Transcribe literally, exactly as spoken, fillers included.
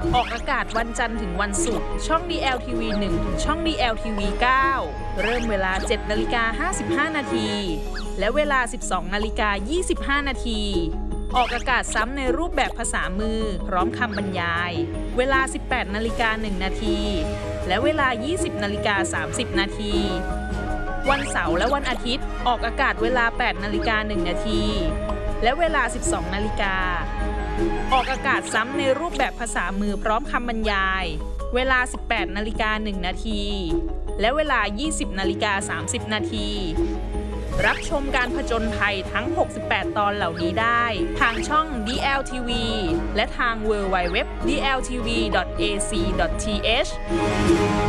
ออกอากาศวันจันทร์ถึงวันศุกร์ช่อง ดี แอล ที วี หนึ่ง ถึงช่อง ดี แอล ที วี เก้า เริ่มเวลา เจ็ดนาฬิกาห้าสิบห้านาทีและเวลา สิบสองนาฬิกายี่สิบห้านาทีออกอากาศซ้ำในรูปแบบภาษามือพร้อมคำบรรยายเวลา สิบแปดนาฬิกาหนึ่งนาทีและเวลา ยี่สิบนาฬิกาสามสิบนาทีวันเสาร์และวันอาทิตย์ออกอากาศเวลา แปดนาฬิกาหนึ่งนาทีและเวลา สิบสองนาฬิกาออกอากาศซ้ำในรูปแบบภาษามือพร้อมคำบรรยายเวลา สิบแปดนาฬิกาหนึ่งนาทีและเวลา ยี่สิบนาฬิกาสามสิบนาทีรับชมการผจญภัยทั้ง หกสิบแปด ตอนเหล่านี้ได้ทางช่อง ดี แอล ที วี และทาง ดับเบิลยู ดับเบิลยู ดับเบิลยู ดอท ดี แอล ที วี ดอท เอ ซี ดอท ที เอช